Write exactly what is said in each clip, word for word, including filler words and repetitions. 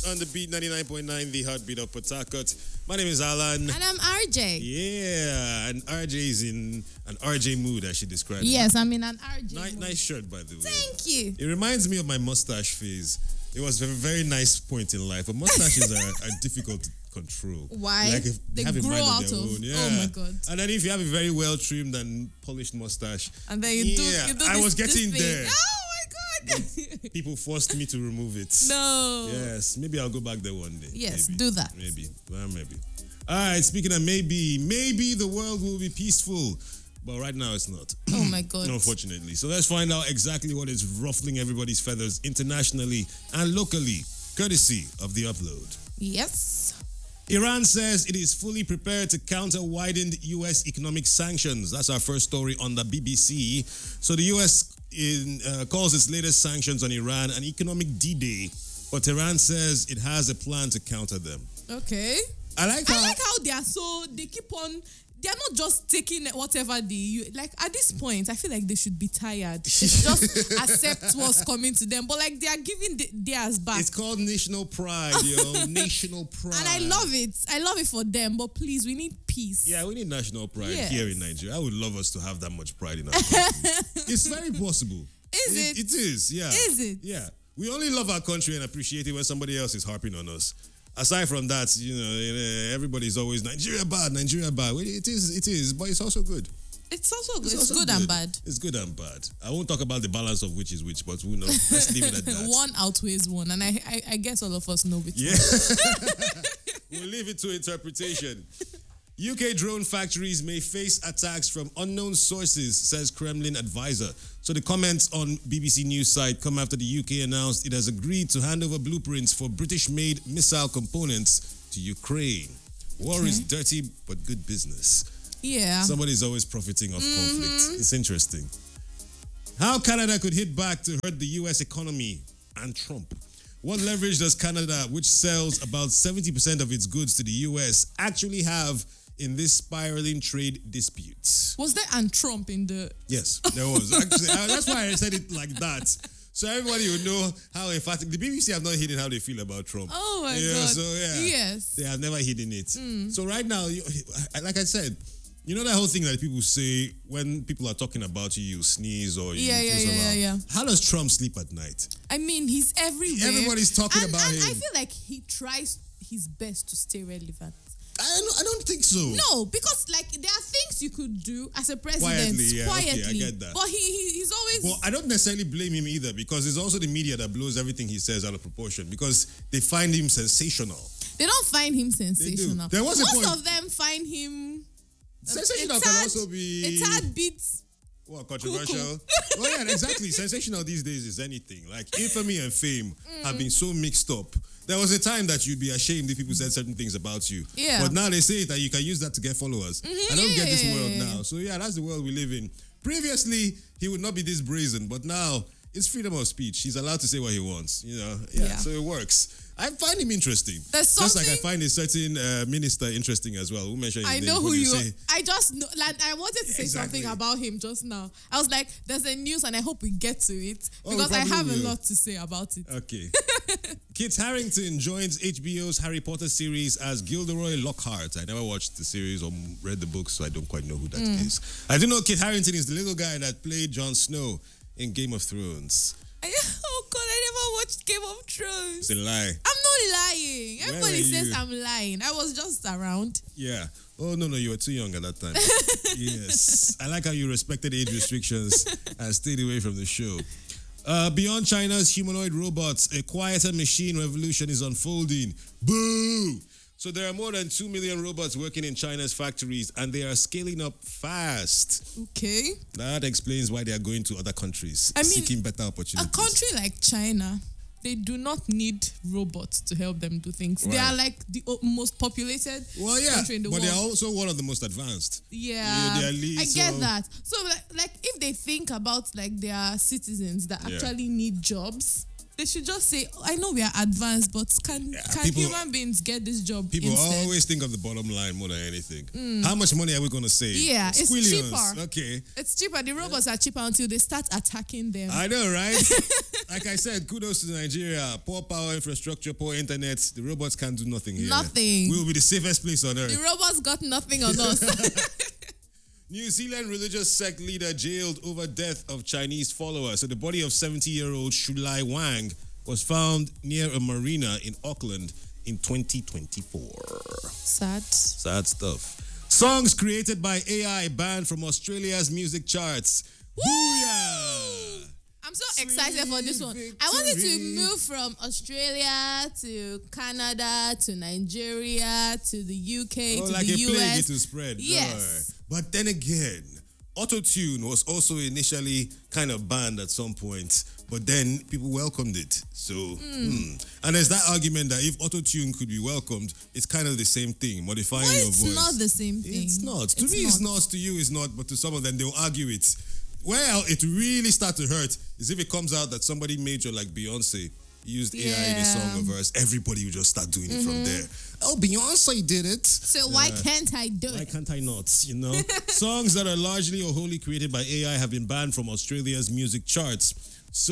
on the beat ninety-nine point nine, the heartbeat of Port Harcourt. My name is Alan. And I'm R J. Yeah, and R J is in an R J mood, as she described it. Yes, I'm in an R J Ni- mood. Nice shirt, by the way. Thank you. It reminds me of my mustache phase. It was a very nice point in life, but mustaches are, are difficult to control. Why? Like if They have a grow mind out of their of- own. Yeah. oh my God. And then if you have a very well trimmed and polished mustache, And then you do, yeah, you do I this, was getting this thing. there. Oh my God. People forced me to remove it. No. Yes, maybe I'll go back there one day. Yes, maybe. do that. Maybe. Well, maybe. All right, speaking of maybe, maybe the world will be peaceful, but right now it's not. Oh my God. Unfortunately. So let's find out exactly what is ruffling everybody's feathers internationally and locally, courtesy of the upload. Yes. Iran says it is fully prepared to counter widened U S economic sanctions. That's our first story on the B B C. So the U S in, uh, calls its latest sanctions on Iran an economic D-Day, but Iran says it has a plan to counter them. Okay. I like how... I like how they are so, they keep on, they are not just taking whatever they, you, like at this point, I feel like they should be tired. They should just accept what's coming to them. But like they are giving the, theirs back. It's called national pride, yo. National pride. And I love it. I love it for them. But please, we need peace. Yeah, we need national pride Yes. here in Nigeria. I would love us to have that much pride in our country. It's very possible. Is it? It is, yeah. Is it? Yeah. We only love our country and appreciate it when somebody else is harping on us. Aside from that, you know, everybody's always Nigeria bad, Nigeria bad. Well, it is, it is, but it's also good. It's also good. It's, also good, and bad. It's good and bad. I won't talk about the balance of which is which, but who knows? Let's leave it at that. One outweighs one. And I, I, I guess all of us know which Yeah. one. We'll leave it to interpretation. U K drone factories may face attacks from unknown sources, says Kremlin advisor. So the comments on B B C News site come after the U K announced it has agreed to hand over blueprints for British-made missile components to Ukraine. War Okay. is dirty, but good business. Yeah. Somebody's always profiting off Mm-hmm. conflict. It's interesting. How Canada could hit back to hurt the U S economy and Trump. What leverage does Canada, which sells about seventy percent of its goods to the U S, actually have in this spiraling trade disputes? Was there and Trump in the... Yes, there was. Actually, uh, that's why I said it like that. So everybody would know how emphatic. The B B C have not hidden how they feel about Trump. Oh my yeah, God. So yeah, Yes. they have never hidden it. Mm. So right now, you, like I said, you know that whole thing that people say when people are talking about you, you sneeze or you Yeah, yeah, feel yeah, somehow. yeah, yeah. How does Trump sleep at night? I mean, he's everywhere. Everybody's talking and, about and him. I feel like he tries his best to stay relevant. I don't, I don't think so. No, because like there are things you could do as a president Quietly, yeah, okay, I quietly. get that. But he, he he's always Well, I don't necessarily blame him either because it's also the media that blows everything he says out of proportion because they find him sensational. they don't find him sensational. There was a Most point- of them find him a- Sensational a can tad- also be... a tad bit. What, controversial? Oh yeah, exactly. Sensational these days is anything. Like infamy and fame have been so mixed up. There was a time that you'd be ashamed if people said certain things about you. Yeah. But now they say that you can use that to get followers. Mhm, I don't yeah, get this yeah, world yeah, yeah. now. So yeah, that's the world we live in. Previously, he would not be this brazen, but now it's freedom of speech. He's allowed to say what he wants. You know, yeah. Yeah. So it works. I find him interesting. There's Just like I something- find a certain uh, minister interesting as well. Who mentioned his I name? know What who do you. say? I just know. Like I wanted to say Exactly. something about him just now. I was like, "There's a news, and I hope we get to it Oh, we because I probably have will. a lot to say about it." Okay. Kit Harington joins H B O's Harry Potter series as Gilderoy Lockhart. I never watched the series or read the book, so I don't quite know who that is. I do know Kit Harington is the little guy that played Jon Snow in Game of Thrones. I, oh God, I never watched Game of Thrones. It's a lie. I'm not lying. Where Everybody were says you? I'm lying. I was just around. Yeah. Oh, no, no, you were too young at that time. Yes. I like how you respected age restrictions and stayed away from the show. Uh, beyond China's humanoid robots, a quieter machine revolution is unfolding. Boo! So there are more than two million robots working in China's factories and they are scaling up fast. Okay. That explains why they are going to other countries, I mean, seeking better A opportunities. country like China, they do not need robots to help them do things. They Right. are like the o- most populated Well, yeah, country in the but world. they are also one of the most advanced. Yeah, they are lead, I get so- that. So, like, like, if they think about like their citizens that Yeah. actually need jobs, They should just say, I know we are advanced, but can Yeah, can people- human beings get this job People instead? always think of the bottom line more than anything. How much money are we going to save? Yeah, it's Squillions. cheaper. Okay. It's cheaper. The robots are cheaper until they start attacking them. I know, right? Like I said, kudos to Nigeria. Poor power infrastructure, poor internet. The robots can't do nothing here. Nothing. We will be the safest place on The earth. robots got nothing on us. New Zealand religious sect leader jailed over death of Chinese follower. So the body of seventy-year-old Shulai Wang was found near a marina in Auckland in twenty twenty-four. Sad. Sad stuff. Songs created by A I banned from Australia's music charts. Booyah! I'm so excited for this one. I wanted to move from Australia to Canada to Nigeria to the U K Oh, to like the a U plague it S. will spread. Yes. Alright. But then again, auto-tune was also initially kind of banned at some point, but then people welcomed it. So, hmm. And there's that argument that if auto-tune could be welcomed, it's kind of the same thing, modifying Well, your it's voice. not the same thing. It's not. To It's me, it's not. not. To you, it's not. But to some of them, they'll argue it. Well, it really start to hurt is if it comes out that somebody major like Beyonce used A I in a Yeah. song of hers. Everybody will just start doing it from there. Oh, Beyonce did it. So why Yeah. can't I do Why it? can't I not? You know, songs that are largely or wholly created by A I have been banned from Australia's music charts. So,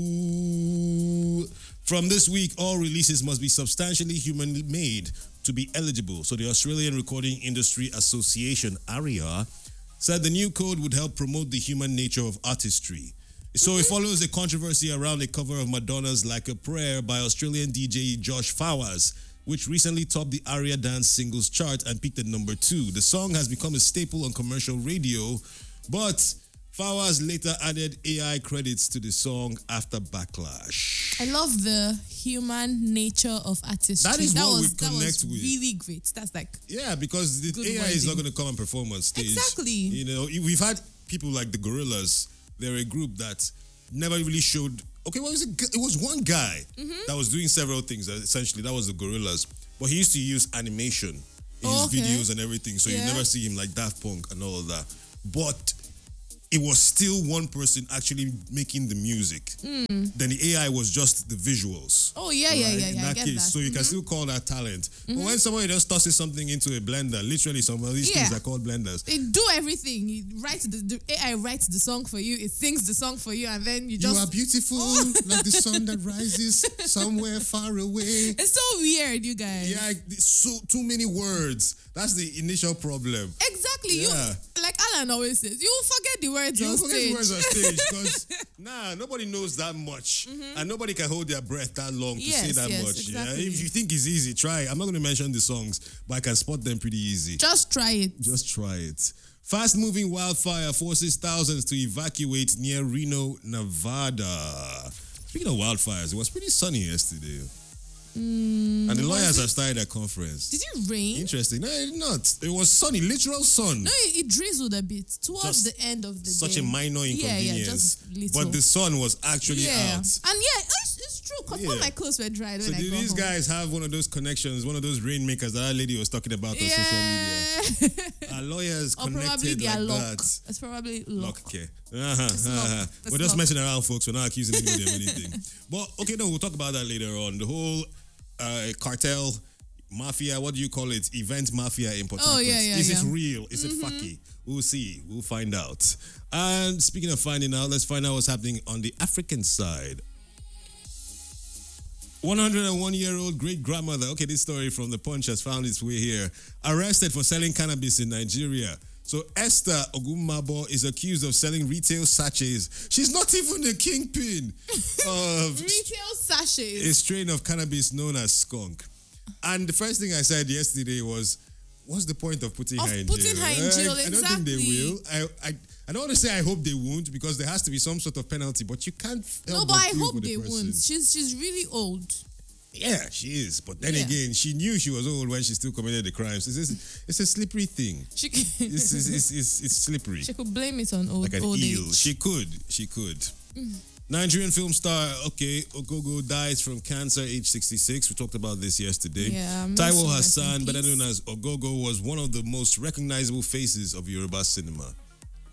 from this week, all releases must be substantially human-made to be eligible. So, the Australian Recording Industry Association (ARIA) said the new code would help promote the human nature of artistry. So it follows a controversy around a cover of Madonna's "Like a Prayer" by Australian D J Josh Fowers, which recently topped the ARIA Dance Singles chart and peaked at number two. The song has become a staple on commercial radio, but Fowers later added A I credits to the song after backlash. I love the human nature of artistry. That is what we was, that connect was with. really great. That's like, Yeah, because the Good A I is not wording. going to come and perform on stage. Exactly. You know, we've had people like the Gorillas. They're a group that never really showed. Okay, well, it was, a, gu- it was one guy Mm-hmm. that was doing several things. uh, Essentially, that was the Gorillas. But he used to use animation in Oh, his okay. videos and everything, so you Yeah. never see him like Daft Punk and all of that. But it was still one person actually making the music. Then the A I was just the visuals. oh yeah, yeah, Right, yeah, in yeah. I that get case, that. Mm-hmm. so you can still call that talent. But when somebody just tosses something into a blender, literally some of these things Yeah. are called blenders. It do everything. It writes the, the A I writes the song for you. It sings the song for you, and then you just. You are beautiful, like the sun that rises somewhere far away. It's so weird, you guys. Yeah, so too many words. That's the initial problem. Exactly. Yeah. You like Alan always says, you will forget the words You on forget stage. the words on stage because nah, nobody knows that much, and nobody can hold their breath that long to say Yes, that yes, much. exactly. Yeah, if you think it's easy, try. I'm not going to mention the songs, but I can spot them pretty easy. Just try it. Just try it. Fast-moving wildfire forces thousands to evacuate near Reno, Nevada. Speaking of wildfires, it was pretty sunny yesterday. and the lawyers have started a conference. Did it rain? Interesting. No, it did not. It was sunny, literal sun. No, it, it drizzled a bit towards Just the end of the Such day. a minor Yeah, yeah, inconvenience. just little. But the sun was actually yeah. out. And yeah, it's, it's true because all Yeah. my clothes were dried So when I do got these home. guys have one of those connections, one of those rainmakers that that lady was talking about on social media? Yeah. Our lawyers Or probably connected their like luck. that. It's probably luck. Luck, okay. Uh-huh, uh-huh. luck. We're That's just luck. messing around, folks. We're not accusing anybody of anything. But okay, no, we'll talk about that later on. The whole uh, cartel, mafia, what do you call it? Event mafia in Port Oh, Harcourt. yeah, yeah, Is yeah. it real? Is it fucky? We'll see. We'll find out. And speaking of finding out, let's find out what's happening on the African side. one hundred one year old great grandmother, okay, this story from the Punch has found its way here, arrested for selling cannabis in Nigeria. So Esther Ogumabo is accused of selling retail sachets. She's not even a kingpin of Retail sachets. a strain of cannabis known as skunk. And the first thing I said yesterday was, what's the point of putting Of her in putting jail? her in jail, I, I don't think they exactly. will. I, I, I don't want to say I hope they won't because there has to be some sort of penalty, but you can't help no, but I feel hope for the they person. won't. She's she's really old. Yeah, she is. But then Yeah. again, she knew she was old when she still committed the crimes. It's, it's, it's a slippery thing. She It's, it's, it's, it's, it's slippery. she could blame it on old Like an old eel. age. She could. She could. Nigerian film star, okay, Ogogo dies from cancer, age sixty-six. We talked about this yesterday. Yeah, may Taiwo she rest in Hassan, better peace. known as Ogogo, was one of the most recognizable faces of Yoruba cinema.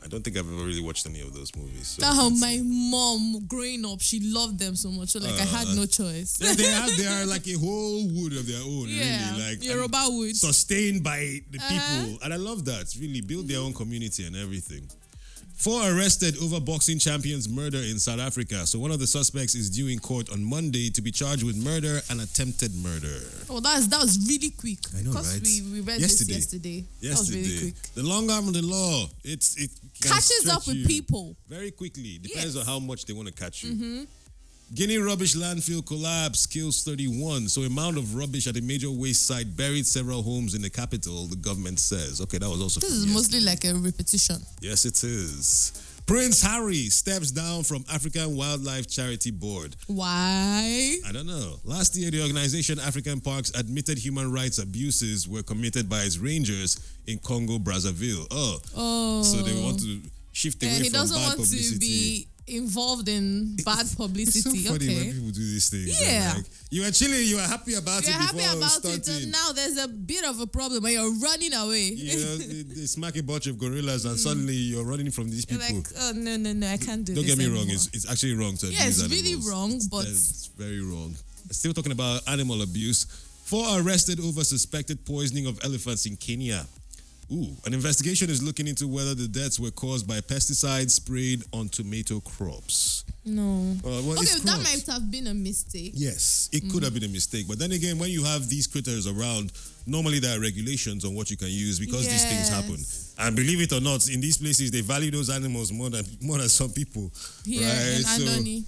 I don't think I've ever really watched any of those movies. So Oh, my mom growing up, she loved them so much. So like I had Uh, no choice. Yeah, they are they are like a whole wood of their own, Yeah, really. Like Yoruba and wood. sustained by the Uh-huh. people. And I love that. Really build their own community and everything. Four arrested over boxing champions murder in South Africa. So one of the suspects is due in court on Monday to be charged with murder and attempted murder. Oh, that's that was really quick. I know, Because right? we, we read Yesterday. this yesterday. That was Yesterday, really quick. the long arm of the law, it's it can Catches up stretch with you people. very quickly. Depends Yes. on how much they want to catch you. Guinea rubbish landfill collapse kills thirty-one. So a mound of rubbish at a major waste site buried several homes in the capital, the government says. Okay, that was also This from is yesterday. mostly like a repetition. Yes, it is. Prince Harry steps down from African Wildlife Charity Board. Why? I don't know. Last year, the organization African Parks admitted human rights abuses were committed by its rangers in Congo, Brazzaville. Oh, Oh. so they want to shift away Yeah, he from doesn't bad want publicity. to be involved in bad It's publicity. so funny Okay. when people do these things. and Yeah. like, you were chilling, you were happy about You're it happy before about it, starting. and now there's a bit of a problem and you're running away. You know, they, they smack a bunch of gorillas and suddenly you're running from these You're people. like, oh no, no, no, I can't do Don't this get me wrong, anymore. it's, it's actually wrong to abuse Yeah, it's animals. really wrong, but It's very wrong. Still talking about animal abuse. Four arrested over suspected poisoning of elephants in Kenya. Ooh, an investigation is looking into whether the deaths were caused by pesticides sprayed on tomato crops. no. Uh, well, Okay, it's that crops. might have been a mistake. Yes, it could have been a mistake. But then again, when you have these critters around, normally there are regulations on what you can use because these things happen. Yes. And believe it or not, in these places, they value those animals more than more than some people. Here right? in Andoni.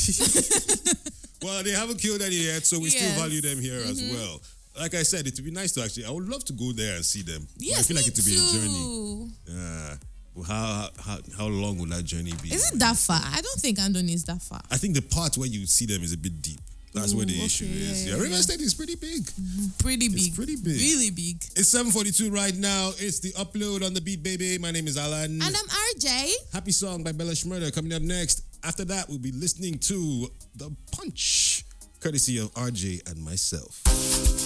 Well, they haven't killed any yet, so we still Yes. value them here as well. Like I said, it would be nice to actually. I would love to go there and see them. But Yes, I feel like me it would be a journey. too. Uh, well, how, how how long will that journey be? Is it that far? I don't think Andoni is that far. I think the part where you see them is a bit deep. That's where the Ooh, issue okay, is. yeah, Yeah, yeah, River yeah. State is pretty big. Pretty big. It's pretty big. Really big. It's seven forty-two right now. It's the upload on the beat, baby. My name is Alan. And I'm R J. Happy Song by Bella Schmurder coming up next. After that, we'll be listening to The Punch, courtesy of R J and myself.